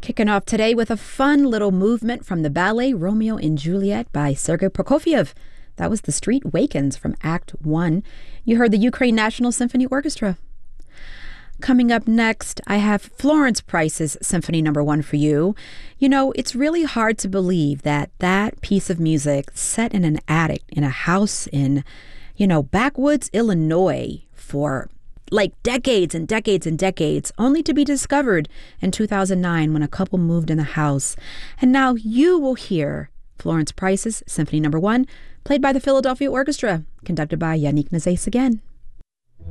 Kicking off today with a fun little movement from the ballet Romeo and Juliet by Sergei Prokofiev. That was The Street Wakens from Act 1. You heard the Ukraine National Symphony Orchestra. Coming up next, I have Florence Price's Symphony No. 1 for you. You know, it's really hard to believe that that piece of music set in an attic in a house in, backwoods Illinois for like decades and decades and decades, only to be discovered in 2009 when a couple moved in the house. And now you will hear Florence Price's Symphony No. 1, played by the Philadelphia Orchestra, conducted by Yannick Nézet again.